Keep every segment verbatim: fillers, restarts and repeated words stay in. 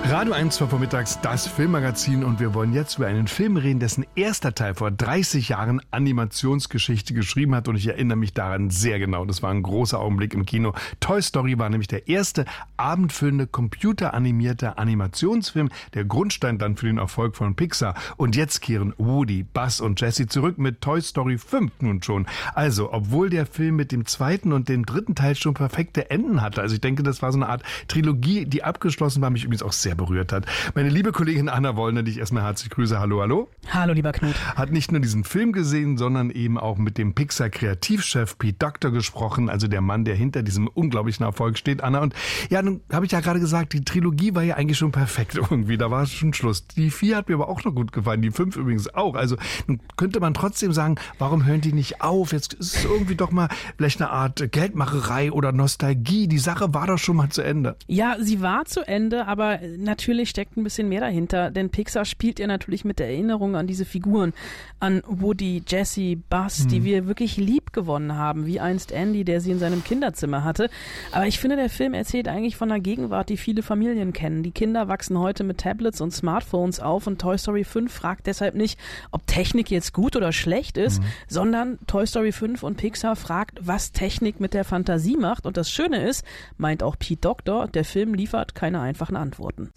Radio eins war vormittags das Filmmagazin und wir wollen jetzt über einen Film reden, dessen erster Teil vor dreißig Jahren Animationsgeschichte geschrieben hat und ich erinnere mich daran sehr genau. Das war ein großer Augenblick im Kino. Toy Story war nämlich der erste abendfüllende, computeranimierte Animationsfilm, der Grundstein dann für den Erfolg von Pixar. Und jetzt kehren Woody, Buzz und Jessie zurück mit Toy Story fünf nun schon. Also, obwohl der Film mit dem zweiten und dem dritten Teil schon perfekte Enden hatte. Also ich denke, das war so eine Art Trilogie, die abgeschlossen war, mich übrigens auch sehr berührt hat. Meine liebe Kollegin Anna Wollner, die ich erstmal herzlich grüße. Hallo, hallo. Hallo, lieber Knut. Hat nicht nur diesen Film gesehen, sondern eben auch mit dem Pixar-Kreativchef Pete Docter gesprochen, also der Mann, der hinter diesem unglaublichen Erfolg steht, Anna. Und ja, nun habe ich ja gerade gesagt, die Trilogie war ja eigentlich schon perfekt irgendwie, da war schon Schluss. Die vier hat mir aber auch noch gut gefallen, die fünf übrigens auch. Also nun könnte man trotzdem sagen, warum hören die nicht auf? Jetzt ist es irgendwie doch mal vielleicht eine Art Geldmacherei oder Nostalgie. Die Sache war doch schon mal zu Ende. Ja, sie war zu Ende, aber natürlich steckt ein bisschen mehr dahinter, denn Pixar spielt ja natürlich mit der Erinnerung an diese Figuren, an Woody, Jessie, Buzz, hm. die wir wirklich lieb gewonnen haben, wie einst Andy, der sie in seinem Kinderzimmer hatte. Aber ich finde, der Film erzählt eigentlich von einer Gegenwart, die viele Familien kennen. Die Kinder wachsen heute mit Tablets und Smartphones auf und Toy Story fünf fragt deshalb nicht, ob Technik jetzt gut oder schlecht ist, hm. sondern Toy Story fünf und Pixar fragt, was Technik mit der Fantasie macht. Und das Schöne ist, meint auch Pete Docter, der Film liefert keine einfachen Antworten.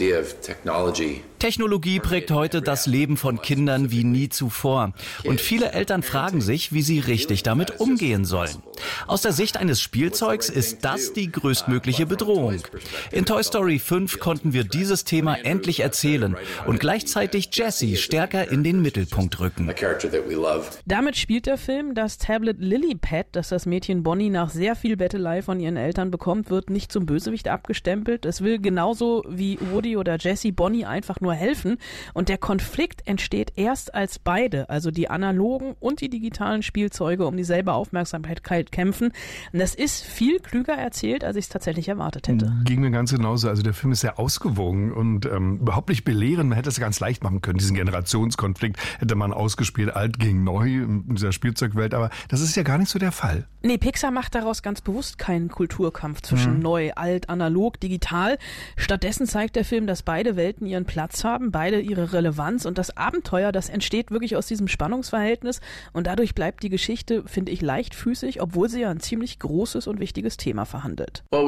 Technologie prägt heute das Leben von Kindern wie nie zuvor. Und viele Eltern fragen sich, wie sie richtig damit umgehen sollen. Aus der Sicht eines Spielzeugs ist das die größtmögliche Bedrohung. In Toy Story fünf konnten wir dieses Thema endlich erzählen und gleichzeitig Jessie stärker in den Mittelpunkt rücken. Damit spielt der Film das Tablet Lilypad, das das Mädchen Bonnie nach sehr viel Bettelei von ihren Eltern bekommt, wird nicht zum Bösewicht abgestempelt. Es will genauso wie Woody oder Jessie Bonnie einfach nur helfen. Und der Konflikt entsteht erst, als beide, also die analogen und die digitalen Spielzeuge, um dieselbe Aufmerksamkeit kämpfen. Und das ist viel klüger erzählt, als ich es tatsächlich erwartet hätte. Ging mir ganz genauso. Also der Film ist sehr ausgewogen und ähm, überhaupt nicht belehrend. Man hätte es ganz leicht machen können. Diesen Generationskonflikt hätte man ausgespielt, alt gegen neu in dieser Spielzeugwelt. Aber das ist ja gar nicht so der Fall. Nee, Pixar macht daraus ganz bewusst keinen Kulturkampf zwischen hm. neu, alt, analog, digital. Stattdessen zeigt der Film, dass beide Welten ihren Platz haben, beide ihre Relevanz und das Abenteuer, das entsteht wirklich aus diesem Spannungsverhältnis und dadurch bleibt die Geschichte, finde ich, leichtfüßig, obwohl sie ja ein ziemlich großes und wichtiges Thema verhandelt. Wir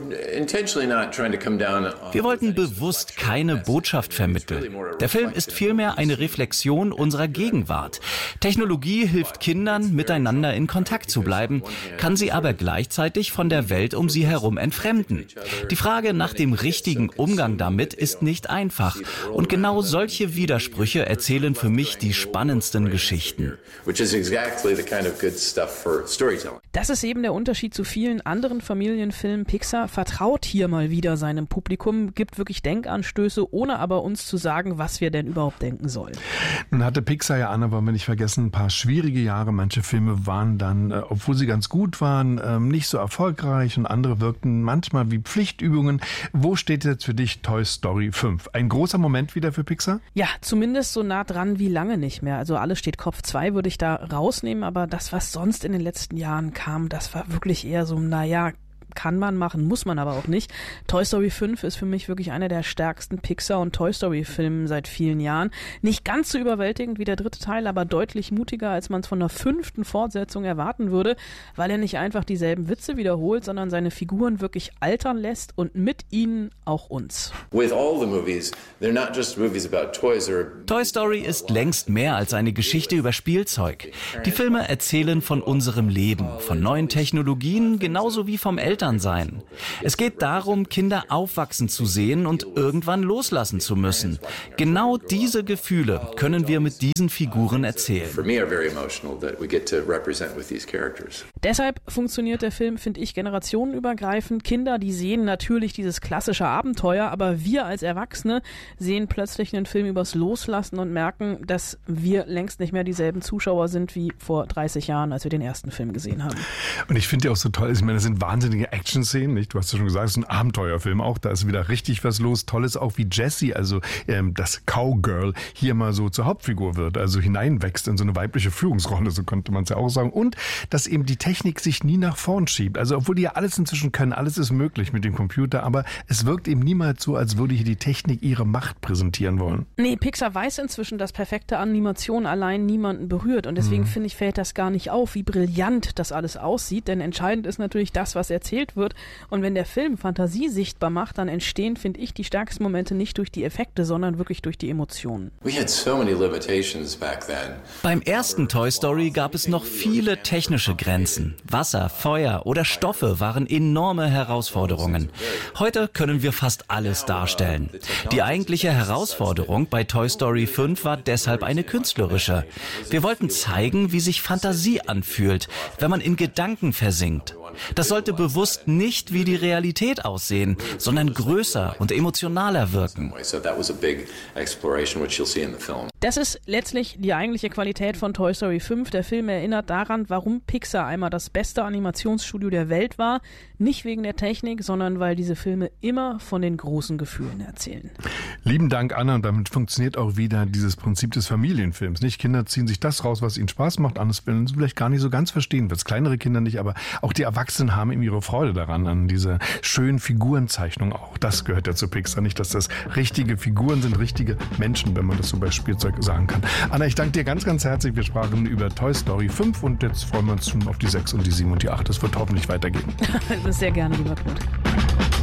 wollten bewusst keine Botschaft vermitteln. Der Film ist vielmehr eine Reflexion unserer Gegenwart. Technologie hilft Kindern, miteinander in Kontakt zu bleiben, kann sie aber gleichzeitig von der Welt um sie herum entfremden. Die Frage nach dem richtigen Umgang damit ist nicht einfach. Und genau solche Widersprüche erzählen für mich die spannendsten Geschichten. Das ist eben der Unterschied zu vielen anderen Familienfilmen. Pixar vertraut hier mal wieder seinem Publikum, gibt wirklich Denkanstöße, ohne aber uns zu sagen, was wir denn überhaupt denken sollen. Nun hatte Pixar ja, Anna, wollen wir nicht vergessen, ein paar schwierige Jahre. Manche Filme waren dann, äh, obwohl sie ganz gut waren, äh, nicht so erfolgreich und andere wirkten manchmal wie Pflichtübungen. Wo steht jetzt für dich Toy Story fünf? Ein großer Moment wieder für Pixar? Ja, zumindest so nah dran wie lange nicht mehr. Also alles steht Kopf zwei, würde ich da rausnehmen, aber das, was sonst in den letzten Jahren kam, das war wirklich eher so, naja, kann man machen, muss man aber auch nicht. Toy Story fünf ist für mich wirklich einer der stärksten Pixar- und Toy Story-Filme seit vielen Jahren. Nicht ganz so überwältigend wie der dritte Teil, aber deutlich mutiger, als man es von der fünften Fortsetzung erwarten würde, weil er nicht einfach dieselben Witze wiederholt, sondern seine Figuren wirklich altern lässt und mit ihnen auch uns. Toy Story ist längst mehr als eine Geschichte über Spielzeug. Die Filme erzählen von unserem Leben, von neuen Technologien, genauso wie vom Elternsein. Es geht darum, Kinder aufwachsen zu sehen und irgendwann loslassen zu müssen. Genau diese Gefühle können wir mit diesen Figuren erzählen. Deshalb funktioniert der Film, finde ich, generationenübergreifend. Kinder, die sehen natürlich dieses klassische Abenteuer, aber wir als Erwachsene sehen plötzlich einen Film übers Loslassen und merken, dass wir längst nicht mehr dieselben Zuschauer sind wie vor dreißig Jahren, als wir den ersten Film gesehen haben. Und ich finde ja auch so toll, ich meine, das sind wahnsinnige Action-Szenen, nicht? Du hast ja schon gesagt, es ist ein Abenteuerfilm auch. Da ist wieder richtig was los. Toll ist auch, wie Jessie, also ähm, das Cowgirl, hier mal so zur Hauptfigur wird, also hineinwächst in so eine weibliche Führungsrolle, so könnte man es ja auch sagen. Und dass eben die Technik sich nie nach vorn schiebt. Also obwohl die ja alles inzwischen können, alles ist möglich mit dem Computer, aber es wirkt eben niemals so, als würde hier die Technik ihre Macht präsentieren wollen. Nee, Pixar weiß inzwischen, dass perfekte Animation allein niemanden berührt und deswegen mhm. finde ich, fällt das gar nicht auf, wie brillant das alles aussieht, denn entscheidend ist natürlich das, was erzählt wird und wenn der Film Fantasie sichtbar macht, dann entstehen, finde ich, die stärksten Momente nicht durch die Effekte, sondern wirklich durch die Emotionen. Beim ersten Toy Story gab es noch viele technische Grenzen. Wasser, Feuer oder Stoffe waren enorme Herausforderungen. Heute können wir fast alles darstellen. Die eigentliche Herausforderung bei Toy Story fünf war deshalb eine künstlerische. Wir wollten zeigen, wie sich Fantasie anfühlt, wenn man in Gedanken versinkt. Das sollte bewusst nicht wie die Realität aussehen, sondern größer und emotionaler wirken. Das ist letztlich die eigentliche Qualität von Toy Story fünf. Der Film erinnert daran, warum Pixar einmal das beste Animationsstudio der Welt war. Nicht wegen der Technik, sondern weil diese Filme immer von den großen Gefühlen erzählen. Lieben Dank, Anna. Und damit funktioniert auch wieder dieses Prinzip des Familienfilms. Nicht? Kinder ziehen sich das raus, was ihnen Spaß macht. Anders werden sie vielleicht gar nicht so ganz verstehen. Wird kleinere Kinder nicht, aber auch die Erwachsenen haben eben ihre Freude daran, an dieser schönen Figurenzeichnung auch. Das gehört ja zu Pixar. Nicht, dass das richtige Figuren sind, richtige Menschen, wenn man das so bei Spielzeug sagen kann. Anna, ich danke dir ganz, ganz herzlich. Wir sprachen über Toy Story fünf und jetzt freuen wir uns schon auf die sechs und die sieben und die acht. Das wird hoffentlich weitergehen. Sehr gerne, lieber Knut.